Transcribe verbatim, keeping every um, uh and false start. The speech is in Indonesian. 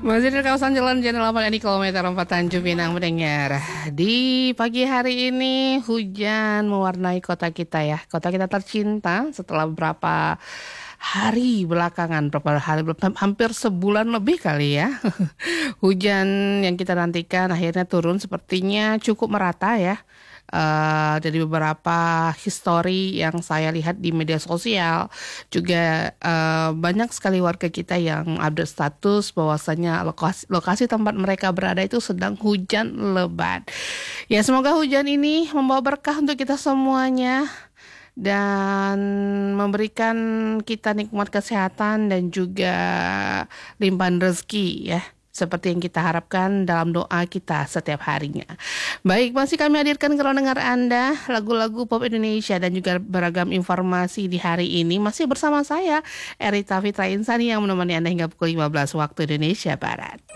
Masih di kawasan Jalan Jenderal Ahmad Yani kilometer empat Tanjung Pinang mendengar. Di pagi hari ini hujan mewarnai kota kita ya. Kota kita tercinta setelah beberapa hari belakangan, beberapa hari hampir sebulan lebih kali ya. Hujan yang kita nantikan akhirnya turun sepertinya cukup merata ya. Uh, dari beberapa histori yang saya lihat di media sosial juga uh, banyak sekali warga kita yang update status bahwasanya lokasi, lokasi tempat mereka berada itu sedang hujan lebat. Ya, semoga hujan ini membawa berkah untuk kita semuanya dan memberikan kita nikmat kesehatan dan juga limpahan rezeki ya, seperti yang kita harapkan dalam doa kita setiap harinya. Baik, masih kami hadirkan ke ruang dengar Anda lagu-lagu pop Indonesia dan juga beragam informasi di hari ini. Masih bersama saya, Erita Fitra Insani yang menemani Anda hingga pukul lima belas waktu Indonesia Barat.